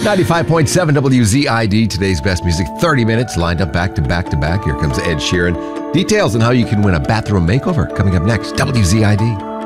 95.7 WZID, today's best music, 30 minutes lined up back to back to back. Here comes Ed Sheeran. Details on how you can win a bathroom makeover coming up next. WZID.